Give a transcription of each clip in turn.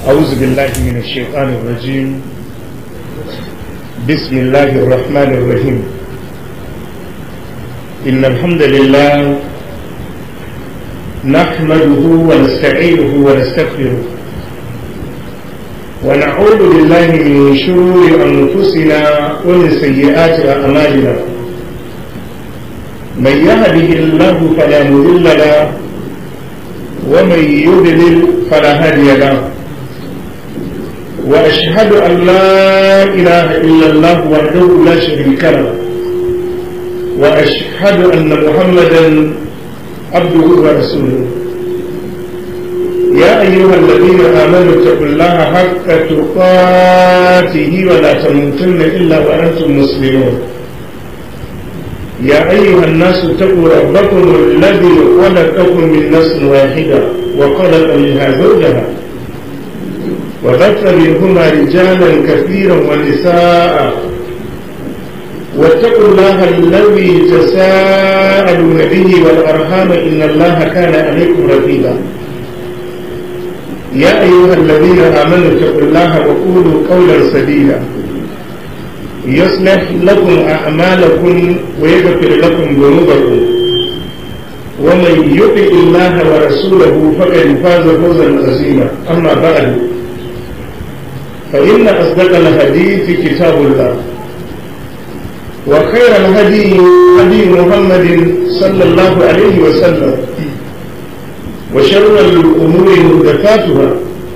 أعوذ بالله من الشيطان الرجيم. بسم الله الرحمن الرحيم. إن الحمد لله نحمده ونستعينه ونستغفره ونعوذ بالله من شرور أنفسنا ومن سيئات أعمالنا. من يهده الله فلا مضل له ومن يضلل فلا هادي له. وأشهد أن لا إله إلا الله وحده لا شريك له وأشهد أن محمدا عبده ورسوله. يا أيها الذين آمنوا اتقوا الله حق تقاته ولا تموتن إلا وأنتم مسلمون. يا أيها الناس اتقوا ربكم الذي خلقكم من نفس واحدة وخلق منها زوجها وبث منهما رجالا كثيرا ونساء واتقوا الله الذي تساءلون به والأرحام إن الله كان عليكم رقيبا. يا أيها الذين آمنوا اتقوا الله وقولوا قولا سديدا يصلح لكم أعمالكم ويغفر لكم ذنوبكم ومن يطع الله ورسوله فقد فاز فوزا عظيما. أما بعد فإن أصدق الحديث كتاب الله وخير الهدي هدي محمد صلى الله عليه وسلم وشر الأمور محدثاتها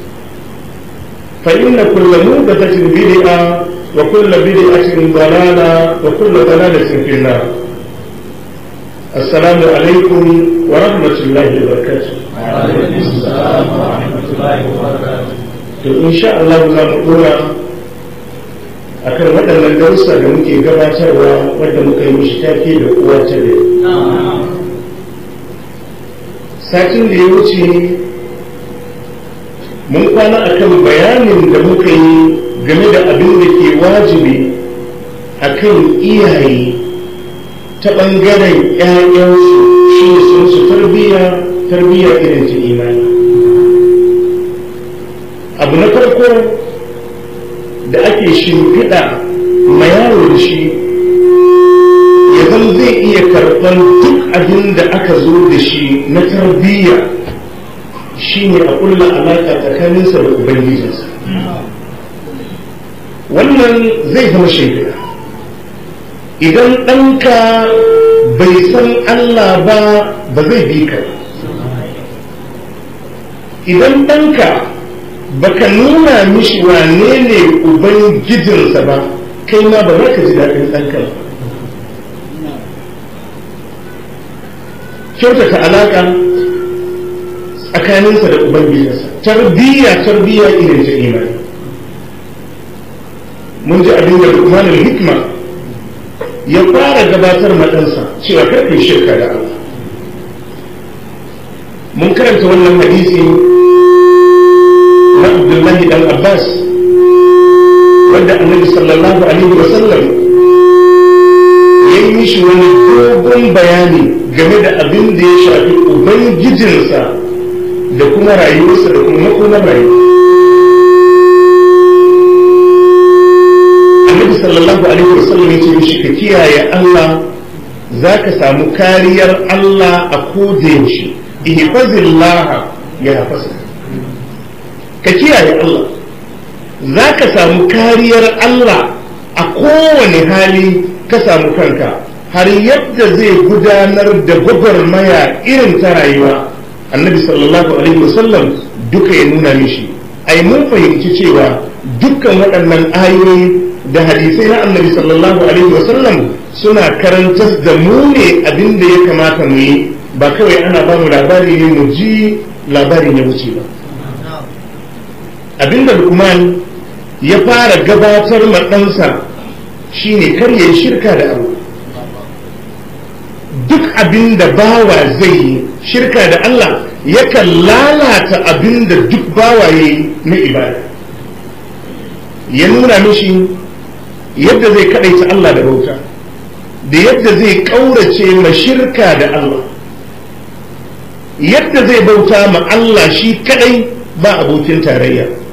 فإن كل محدثة بدعة وكل بدعة ضلالة وكل ضلالة في النار. السلام عليكم ورحمة الله وبركاته. وعليكم السلام ورحمة الله وبركاته. To insha Allah za mu dora akan waɗannan darussa da muke gabatarwa wadda muka yi mishi take da uwa ta da. Satin da ya wuce mun kwana akan bayanin da muka yi game da abin da ke wajibi akan iyaye ta ɓangaren ‘ya'yansu shi ne sun su tarbiyya irin ta imani. Abu na farko da ake shimfiɗa ma yaro da shi ya zan zai iya karɓar duk abin da aka zo da shi na tarbiyya shi ne a ƙulla alaƙa tsakaninsa da ubangijinsa. Wannan zai zama shimfiɗa. Idan ɗanka bai san Allah ba zai bi ka. Idan ɗanka baka nuna mishi wane ne ubangijinsa ba, kai ma ba za ka ji daɗin ɗanka ba. Kyautata alaƙa tsakaninsa da ubangijinsa, tarbiyya irin ta imani. Mun ji abin da Luqmanul Hikma ya fara gabatar maɗansa cewa karfe shirka da Allah. Mun karanta wannan hadisi na Abdullahi dan Abbas wanda Annabi sallallahu alaihi wa sallam ya yi mishi wani dogon bayani game da abin da ya shafi ubangijinsa da kuma rayuwarsa da kuma makomar rayuwa. Annabi sallallahu alaihi wa sallam ya ce mishi ka kiyaye Allah za ka samu kariyar Allah a kodayaushe. Ihfazillah ya hafazka. Ka kiyaye Allah za ka samu kariyar Allah a kowane hali ka samu kanka, har yadda zai gudanar da gwagwarmaya irin ta rayuwa. Annabi sallallahu alaihi wasallam duka ya nuna mishi. Ai mun fahimci cewa dukkan waɗannan ayoyi da hadisai na Annabi sallallahu alaihi wasallam suna karantar da mu ne abin da ya kamata mu yi, ba kawai ana ba mu labari ne mu ji labarin ya wuce ba. Abinda Luqman ya fara gabatar ma ɗansa shine kar ya yi shirka da Allah. Duk abin da bawa zai yi shirka da Allah yakan lalata abin da duk bawa ya yi na ibada. Ya nuna mishi yadda zai kaɗaita Allah da bauta da yadda zai ƙaurace ma shirka da Allah, yadda zai bauta ma Allah shi kaɗai ba abokin tarayya.